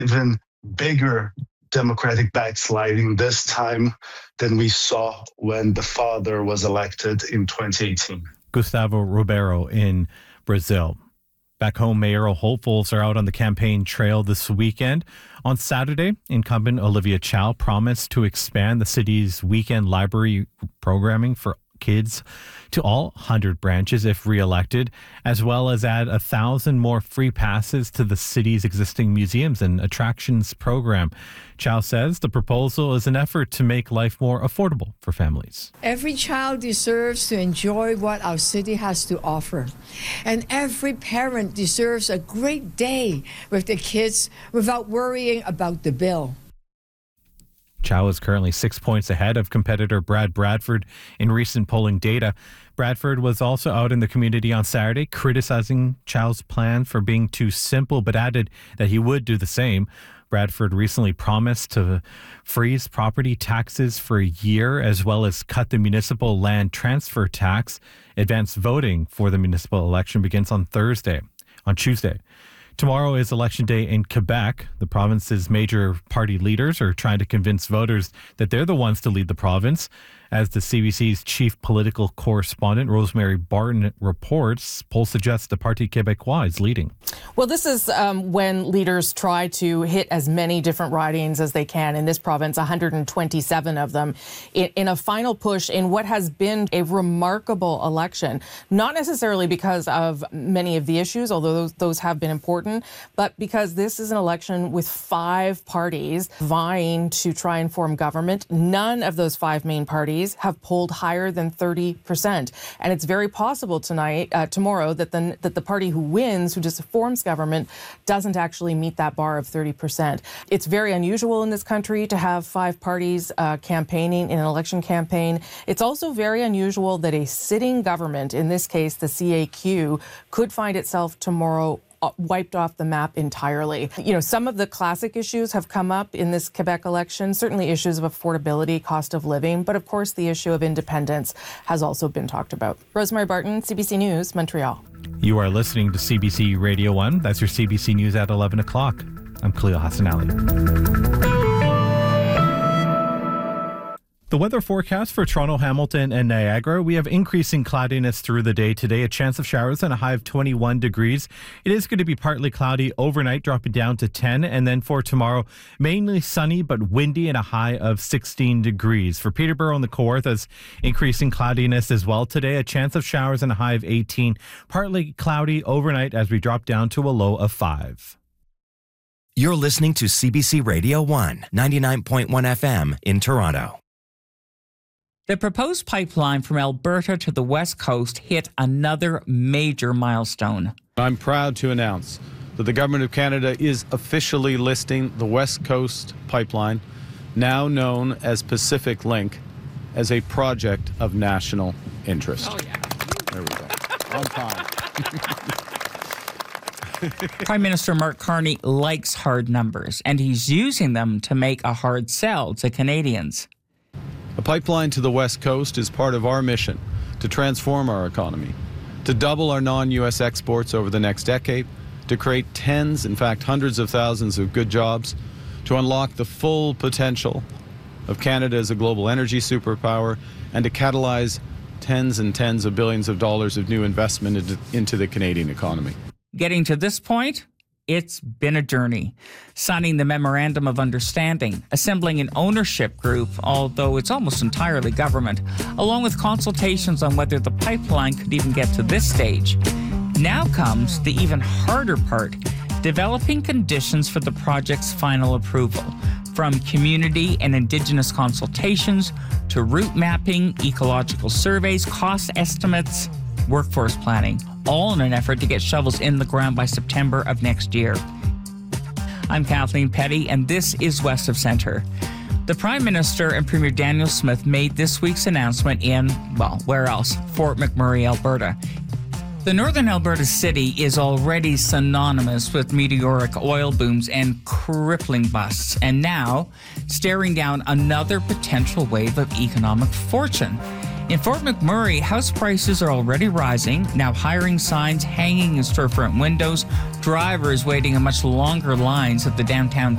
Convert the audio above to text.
even bigger Democratic backsliding this time than we saw when the father was elected in 2018. Gustavo Ribeiro in Brazil. Back home, mayoral hopefuls are out on the campaign trail this weekend. On Saturday, incumbent Olivia Chow promised to expand the city's weekend library programming for kids to all 100 branches if re-elected, as well as add 1,000 more free passes to the city's existing museums and attractions program. Chow says the proposal is an effort to make life more affordable for families. Every child deserves to enjoy what our city has to offer. And every parent deserves a great day with the kids without worrying about the bill. Chow is currently 6 points ahead of competitor Brad Bradford in recent polling data. Bradford was also out in the community on Saturday criticizing Chow's plan for being too simple, but added that he would do the same. Bradford recently promised to freeze property taxes for a year, as well as cut the municipal land transfer tax. Advanced voting for the municipal election begins on Tuesday. Tomorrow is election day in Quebec. The province's major party leaders are trying to convince voters that they're the ones to lead the province. As the CBC's chief political correspondent, Rosemary Barton, reports, polls suggest the Parti Québécois is leading. Well, this is when leaders try to hit as many different ridings as they can in this province, 127 of them, in a final push in what has been a remarkable election. Not necessarily because of many of the issues, although those have been important, but because this is an election with 5 parties vying to try and form government. None of those 5 main parties have polled higher than 30%. And it's very possible tomorrow, that the party who wins, who just forms government, doesn't actually meet that bar of 30%. It's very unusual in this country to have 5 parties campaigning in an election campaign. It's also very unusual that a sitting government, in this case the CAQ, could find itself tomorrow wiped off the map entirely. You know, some of the classic issues have come up in this Quebec election, certainly issues of affordability, cost of living, but of course the issue of independence has also been talked about. Rosemary Barton, CBC News, Montreal. You are listening to CBC Radio 1. That's your CBC News at 11 o'clock. I'm Khalil Hassan Ali. The weather forecast for Toronto, Hamilton, and Niagara. We have increasing cloudiness through the day today, a chance of showers and a high of 21 degrees. It is going to be partly cloudy overnight, dropping down to 10. And then for tomorrow, mainly sunny but windy and a high of 16 degrees. For Peterborough and the Kawarthas, increasing cloudiness as well today, a chance of showers and a high of 18. Partly cloudy overnight as we drop down to a low of 5. You're listening to CBC Radio 1, 99.1 FM in Toronto. The proposed pipeline from Alberta to the West Coast hit another major milestone. I'm proud to announce that the Government of Canada is officially listing the West Coast Pipeline, now known as Pacific Link, as a project of national interest. Oh, yeah. There we go. On time. Prime Minister Mark Carney likes hard numbers, and he's using them to make a hard sell to Canadians. A pipeline to the West Coast is part of our mission to transform our economy, to double our non-U.S. exports over the next decade, to create tens, in fact hundreds of thousands of good jobs, to unlock the full potential of Canada as a global energy superpower, and to catalyze tens and tens of billions of dollars of new investment into the Canadian economy. Getting to this point, it's been a journey. Signing the Memorandum of Understanding, assembling an ownership group, although it's almost entirely government, along with consultations on whether the pipeline could even get to this stage. Now comes the even harder part, developing conditions for the project's final approval. From community and Indigenous consultations to route mapping, ecological surveys, cost estimates, workforce planning, all in an effort to get shovels in the ground by September of next year. I'm Kathleen Petty, and this is West of Centre. The Prime Minister and Premier Daniel Smith made this week's announcement in, well, where else? Fort McMurray, Alberta. The northern Alberta city is already synonymous with meteoric oil booms and crippling busts, and now staring down another potential wave of economic fortune. In Fort McMurray, house prices are already rising, now hiring signs hanging in storefront windows, drivers waiting in much longer lines at the downtown